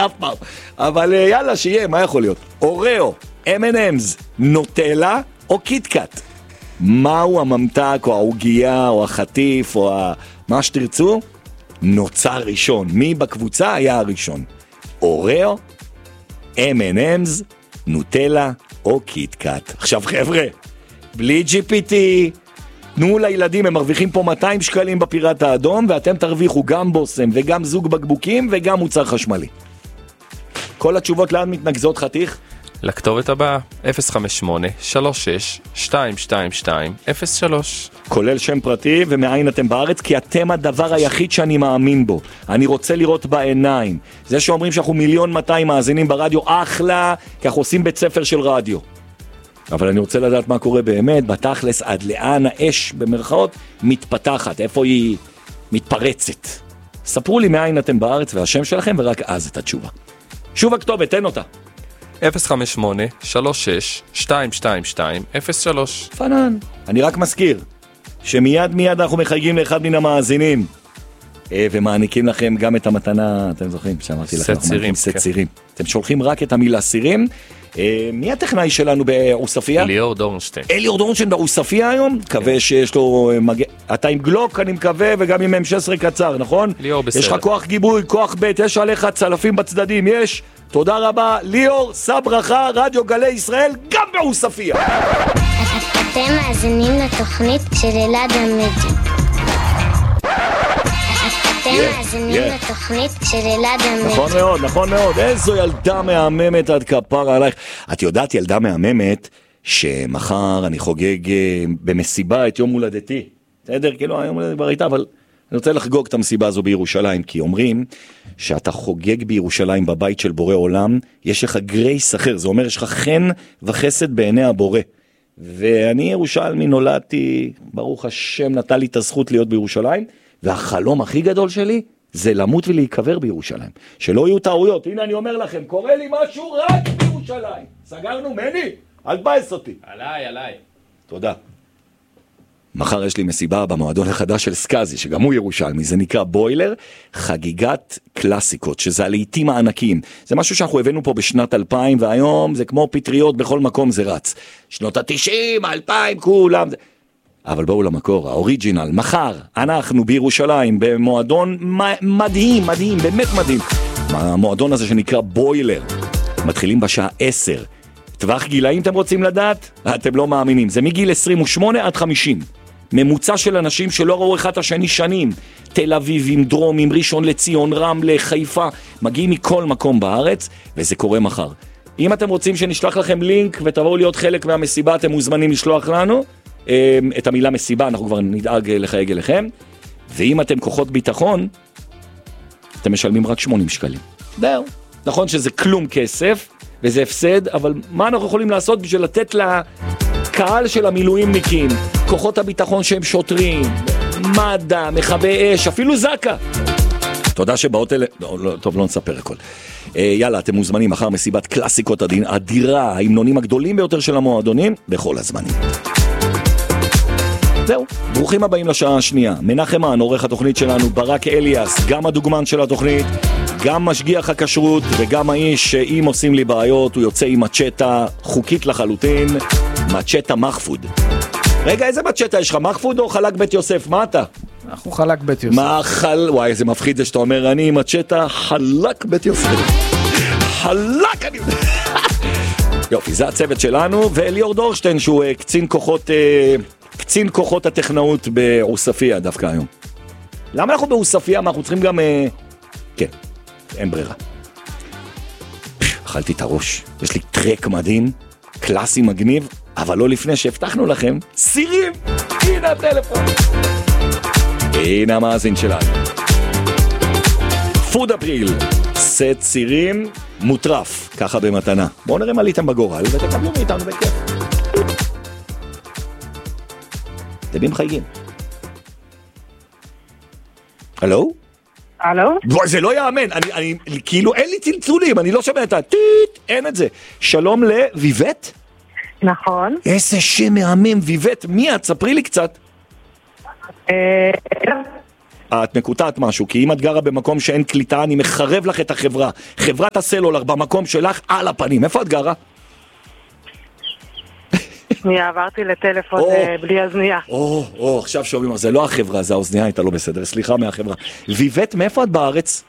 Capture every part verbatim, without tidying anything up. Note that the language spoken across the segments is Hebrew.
אף פעם. אבל יאללה, שיהיה, מה יכול להיות? אוריאו, אם אנד אמס, נוטלה או קיטקאט? מהו הממתק או העוגיה או החטיף או ה... מה שתרצו? נוצר ראשון. מי בקבוצה היה הראשון? אוריאו, אם אנד אמס, נוטלה או קיטקאט? עכשיו חבר'ה, בלי ג'י פי טי, תנו לילדים, הם מרוויחים פה מאתיים שקלים בפיראט האדום, ואתם תרוויחו גם בוסם וגם זוג בקבוקים וגם מוצר חשמלי. כל התשובות לאן מתנגזות חתיך? לכתובת הבאה, אפס חמש שמונה שלוש שש שתיים שתיים שתיים אפס שלוש. כולל שם פרטי ומאין אתם בארץ, כי אתם הדבר היחיד שאני מאמין בו. אני רוצה לראות בעיניים. זה שאומרים שאנחנו מיליון מאתיים מאזינים ברדיו, אחלה, כי אנחנו עושים בית ספר של רדיו. אבל אני רוצה לדעת מה קורה באמת, בתכלס עד לאן האש במרכאות מתפתחת, איפה היא מתפרצת. ספרו לי מאין אתם בארץ והשם שלכם, ורק אז את התשובה. שוב הכתובת, תן אותה. אפס חמש שמונה שלוש שש שתיים שתיים שתיים אפס שלוש. פנן. אני רק מזכיר שמיד מיד אנחנו מחייגים לאחד מן המאזינים ומעניקים לכם גם את המתנה, אתם זוכרים שאמרתי לכם, סט סירים, סט סירים. אתם שולחים רק את המילה סירים. מי הטכנאי שלנו בעוספיה? ליאור דורנשטיין. ליאור דורנשטיין בעוספיה היום? מקווה שיש לו, אתה עם גלוק אני מקווה, וגם עם אם שש עשרה קצר, נכון? ליאור בסדר. יש לך כוח גיבוי, כוח בית, יש עליך צלפים בצדדים, יש. תודה רבה, ליאור, שא ברכה, רדיו גלי ישראל, גם בעוספיה. אתם מאזינים לתוכנית של אלעד עמידי. אתם מאזינים לתוכנית של אלעד עמידי. נכון מאוד, נכון מאוד. איזו ילדה מהממת עד כפרה עלייך. את יודעת, ילדה מהממת, שמחר אני חוגג במסיבה את יום הולדתי. בסדר? כאילו היום הולדת כבר הייתה, אבל אני רוצה לחגוג את המסיבה הזו בירושלים, כי אומרים שאתה חוגג בירושלים בבית של בורא עולם, יש לך גרייס אחר, זה אומר יש לך חן וחסד בעיני הבורא. ואני ירושלמי נולדתי, ברוך השם נתן לי את הזכות להיות בירושלים, והחלום הכי גדול שלי זה למות ולהיקבר בירושלים. שלא יהיו טעויות, הנה אני אומר לכם, קורא לי משהו רק בירושלים. סגרנו, מני, אל תבאס אותי. עליי, עליי. תודה. מחר יש לי מסיבה במועדון החדש של סקאזי, שגם הוא ירושלמי, זה נקרא בוילר, חגיגת קלאסיקות, שזה הלעיתים הענקיים. זה משהו שאנחנו הבאנו פה בשנת אלפיים, והיום זה כמו פטריות, בכל מקום זה רץ. שנות ה-תשעים, האלפיים, כולם. אבל בואו למקור, האוריג'ינל, מחר, אנחנו בירושלים, במועדון מדהים, מדהים, באמת מדהים. המועדון הזה שנקרא בוילר, מתחילים בשעה עשר. טווח גילאים אתם רוצים לדעת? אתם לא מאמינים, זה מגיל עשרים ושמונה עד חמישים. ממוצע של אנשים שלא ראו אחד השני שנים, תל אביבים, דרומים, ראשון לציון, רמלה, חיפה, מגיעים מכל מקום בארץ, וזה קורה מחר. אם אתם רוצים שנשלח לכם לינק ותבואו להיות חלק מהמסיבה, אתם מוזמנים לשלוח לנו את המילה מסיבה, אנחנו כבר נדאג לחייג אליכם, ואם אתם כוחות ביטחון, אתם משלמים רק שמונים שקלים. זהו. נכון שזה כלום כסף, וזה הפסד, אבל מה אנחנו יכולים לעשות בשביל לתת לקהל של המילואימניקים, כוחות הביטחון שהם שוטרים, מד"א, מכבי אש, אפילו זקה. תודה שבאות אלה, לא, לא, טוב, לא נספר הכל. אה, יאללה, אתם מוזמנים מחר מסיבת קלאסיקות אדירה, ההמנונים הגדולים ביותר של המועדונים, בכל הזמנים. זהו, ברוכים הבאים לשעה השנייה. מנחם מן, עורך התוכנית שלנו, ברק אליאס, גם הדוגמן של התוכנית, גם משגיח הכשרות וגם האיש שאם עושים לי בעיות הוא יוצא עם מצ'טה חוקית לחלוטין, מצ'טה מחפוד. רגע, איזה מצ'טה יש לך? מחפוד או חלק בית יוסף? מה אתה? אנחנו חלק בית יוסף. מה חל... וואי, איזה מפחיד זה שאתה אומר, אני עם מצ'טה חלק בית יוסף. חלק אני... יופי, זה הצוות שלנו, ואליאור דורשטיין שהוא קצין כוחות, קצין כוחות הטכנאות בעוספיה דווקא היום. למה אנחנו בעוספיה? מה אנחנו צריכים גם... כן. אין ברירה. אכלתי את הראש. יש לי טרק מדהים, קלאסי מגניב, אבל לא לפני שהבטחנו לכם, סירים! הנה הטלפון. הנה המאזין שלנו. פוד אפריל, סט סירים מוטרף, ככה במתנה. בואו נראה מה ליתם בגורל, ותקבלו מאיתנו בכיף. דבי מחייגים. הלו? הלו? בואי, זה לא יאמן, אני, אני, כאילו אין לי צלצולים, אני לא שומע את הטיט, אין את זה. שלום לויבט? נכון. איזה שם מהמם, ויבט, מי את? ספרי לי קצת. את מקוטעת משהו, כי אם את גרה במקום שאין קליטה, אני מחרב לך את החברה. חברת הסלולר במקום שלך על הפנים. איפה את גרה? שנייה, עברתי לטלפון בלי אוזנייה. או, או, עכשיו שומעים, זה לא החברה, זה האוזנייה הייתה לא בסדר, סליחה מהחברה. ויבט, מאיפה את בארץ?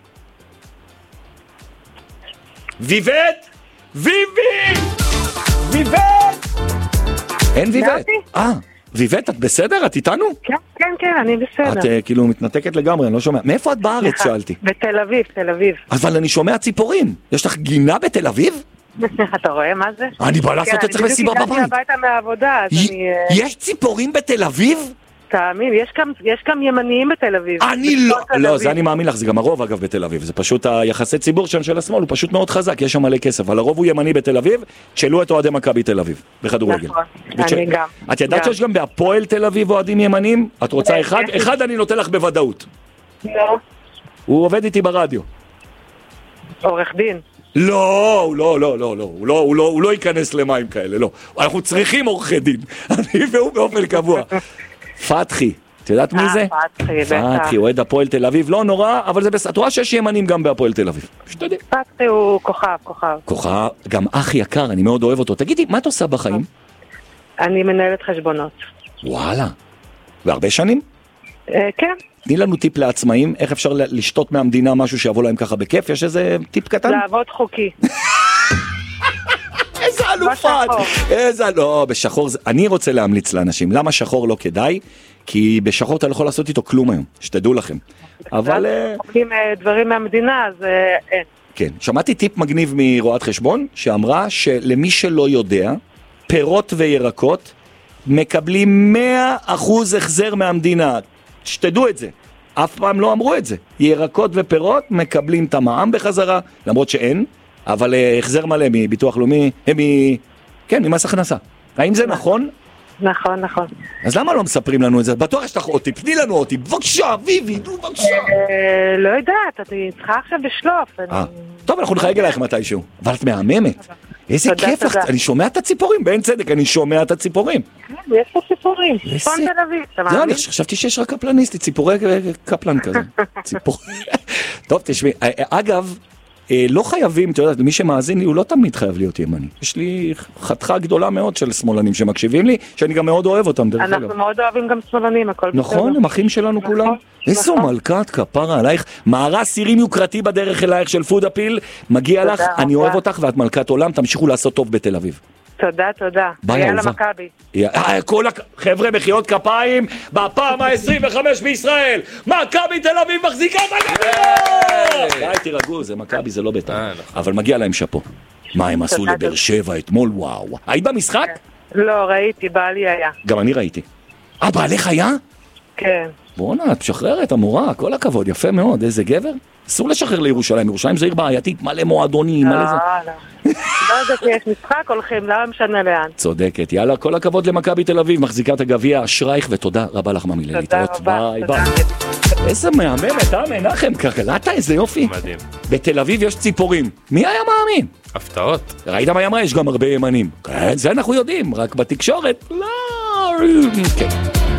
ויבט! ויבי! ויבט! אין ויבט. אה, ויבט, את בסדר? את איתנו? כן, כן, כן, אני בסדר. את כאילו מתנתקת לגמרי, אני לא שומע. מאיפה את בארץ, שאלתי? בתל אביב, תל אביב. אבל אני שומע ציפורים. יש לך גינה בתל אביב? אתה רואה מה זה? אני בא לעשות את זה מסיבה בבית. אני בדיוק הגעתי הביתה מהעבודה, אז אני... יש ציפורים בתל אביב? תאמין, יש גם ימניים בתל אביב. אני לא, לא, זה אני מאמין לך, זה גם הרוב אגב בתל אביב, זה פשוט היחסי ציבור שם של השמאל, הוא פשוט מאוד חזק, יש שם מלא כסף, אבל הרוב הוא ימני בתל אביב, תשאלו את אוהדי מכבי תל אביב, בכדורגל. נכון, אני גם. את ידעת שיש גם בהפועל תל אביב אוהדים ימניים? את רוצה אחד? אחד אני נותן לך בוודאות. לא. הוא עובד איתי ברדיו. עורך דין. לא, הוא לא, לא, לא, לא, הוא לא, הוא לא, הוא לא ייכנס למים כאלה, לא. אנחנו צריכים עורכי דין, אני והוא באופן קבוע. פתחי, את יודעת מי זה? פתחי, בטח. פתחי, אוהד הפועל תל אביב, לא נורא, אבל זה בסדר. את רואה שיש ימנים גם בהפועל תל אביב. שתדעי. פתחי הוא כוכב, כוכב. כוכב, גם אח יקר, אני מאוד אוהב אותו. תגידי, מה את עושה בחיים? אני מנהלת חשבונות. וואלה. והרבה שנים? כן. תני לנו טיפ לעצמאים, איך אפשר לשתות מהמדינה משהו שיבוא להם ככה בכיף? יש איזה טיפ קטן? לעבוד חוקי. איזה אלופת! איזה... לא, בשחור זה... אני רוצה להמליץ לאנשים. למה שחור לא כדאי? כי בשחור אתה לא יכול לעשות איתו כלום היום, שתדעו לכם. אבל... חוקים דברים מהמדינה, אז אין. כן. שמעתי טיפ מגניב מרואת חשבון, שאמרה שלמי שלא יודע, פירות וירקות מקבלים מאה אחוז החזר מהמדינה. שתדעו את זה. אף פעם לא אמרו את זה. ירקות ופירות מקבלים את המע"מ בחזרה, למרות שאין, אבל החזר מלא מביטוח לאומי, הם מ... כן, ממס הכנסה. האם זה נכון? נכון, נכון. אז למה לא מספרים לנו את זה? בטוח יש לך אותי, פני לנו אותי, בבקשה, ויבי, נו בבקשה. לא יודעת, אני צריכה עכשיו בשלוף. טוב, אנחנו נחייג אלייך מתישהו, אבל את מהממת. איזה כיף לך, אני שומע את הציפורים, באין צדק, אני שומע את הציפורים. יש פה ציפורים, צפון תל אביב. לא, אני חשבתי שיש רק קפלניסטי, ציפורי קפלן כזה. טוב, תשמעי, אגב, לא חייבים, אתה יודע, מי שמאזין לי, הוא לא תמיד חייב להיות ימני. יש לי חתיכה גדולה מאוד של שמאלנים שמקשיבים לי, שאני גם מאוד אוהב אותם, דרך אגב. אנחנו מאוד אוהבים גם שמאלנים, הכל בסדר. נכון, הם אחים שלנו כולם. איזו מלכת כפרה עלייך, מערה סירים יוקרתי בדרך אלייך של פוד אפיל, מגיע לך, אני אוהב אותך ואת מלכת עולם, תמשיכו לעשות טוב בתל אביב. תודה, תודה. יאללה מכבי. חבר'ה, מחיאות כפיים, בפעם ה-עשרים וחמש בישראל, מכבי תל אביב מחזיקה את הגביע! די, תירגעו, זה מכבי, זה לא בית"ר. אבל מגיע להם שפו. מה הם עשו לבאר שבע אתמול, וואו. היית במשחק? לא, ראיתי, בעלי היה. גם אני ראיתי. אה, בעלך היה? כן. בוא'נה, את משחררת, המורה, כל הכבוד, יפה מאוד, איזה גבר. אסור לשחרר לירושלים, ירושלים זה עיר בעייתית, מלא מועדונים, מלא זה. לא, לא. לא יודעת שיש משחק, הולכים, לא משנה לאן. צודקת, יאללה, כל הכבוד למכבי תל אביב, מחזיקת הגביע, אשרייך, ותודה רבה לך ממי להתראות. תודה רבה. ביי, ביי. איזה מהממת, אה, מנחם, קרקלת, איזה יופי. מדהים. בתל אביב יש ציפורים, מי היה מאמין? הפתעות. ראית מה היא אמרה? יש גם הרבה ימנים. זה אנחנו יודעים, רק בתקשורת, לא, כן.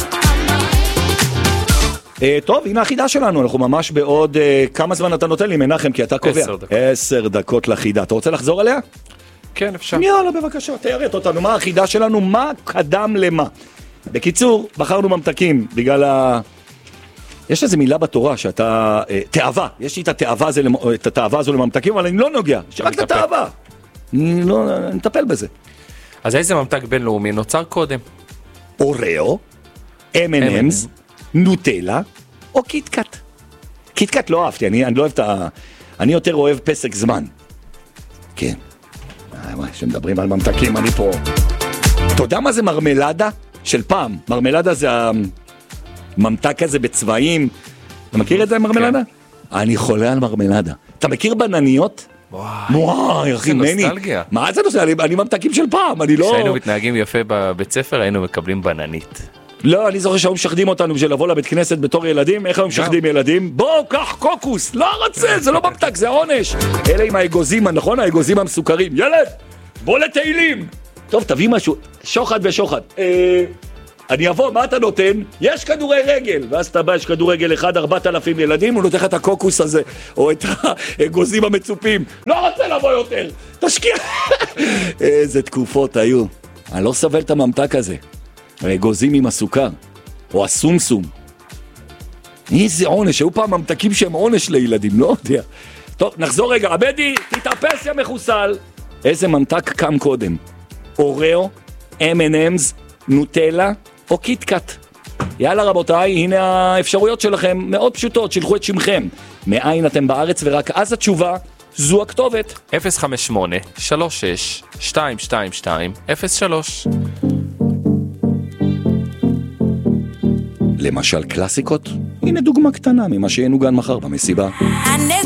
Uh, טוב, הנה החידה שלנו, אנחנו ממש בעוד uh, כמה זמן אתה נותן לי, מנחם, כי אתה קובע. עשר דקות. עשר דקות לחידה. אתה רוצה לחזור עליה? כן, אפשר. יאללה, בבקשה, תיירת אותנו. מה החידה שלנו? מה קדם למה? בקיצור, בחרנו ממתקים, בגלל ה... יש איזו מילה בתורה שאתה... Uh, תאווה. יש לי את התאווה, זה, את התאווה הזו לממתקים, אבל אני לא נוגע. שרק את התאווה. אני לא... נטפל בזה. אז איזה ממתק בינלאומי נוצר קודם? אוריאו, אם אנד אמס, נוטלה או קיטקאט. קיטקאט לא אהבתי, אני, אני לא אוהב את ה... אני יותר אוהב פסק זמן. כן. וואי, שמדברים על ממתקים, אני פה... אתה יודע מה זה מרמלדה? של פעם. מרמלדה זה הממתק הזה בצבעים. אתה מכיר את זה מרמלדה? אני חולה על מרמלדה. אתה מכיר בנניות? וואי, אחי, מני. מה זה נושא? אני ממתקים של פעם, אני לא... כשהיינו מתנהגים יפה בבית ספר, היינו מקבלים בננית. לא, אני זוכר שהיו משחדים אותנו בשביל לבוא לבית כנסת בתור ילדים. איך היו משחדים ילדים? בוא, קח קוקוס. לא רוצה, זה לא ממתק, זה עונש. אלה עם האגוזים, נכון? האגוזים המסוכרים. ילד, בוא לתהילים. טוב, תביא משהו. שוחד ושוחד. אני אבוא, מה אתה נותן? יש כדורי רגל. ואז אתה בא, יש כדורגל אחד, ארבעת אלפים ילדים, הוא נותן לך את הקוקוס הזה, או את האגוזים המצופים. לא רוצה לבוא יותר, תשקיע. איזה תקופות היו. אני לא סבל את הממתק הזה. האגוזים עם הסוכר, או הסומסום. איזה עונש, היו פעם ממתקים שהם עונש לילדים, לא יודע. טוב, נחזור רגע, עבדי, תתאפס יא מחוסל. איזה ממתק קם קודם? אוריאו, אם אנד אמס, נוטלה או קיטקאט? יאללה רבותיי, הנה האפשרויות שלכם, מאוד פשוטות, שילחו את שמכם. מאין אתם בארץ ורק אז התשובה, זו הכתובת. אפס חמש שמונה שלוש שש שתיים שתיים שתיים אפס שלוש. למשל קלאסיקות, הנה דוגמה קטנה ממה שינוגן מחר במסיבה.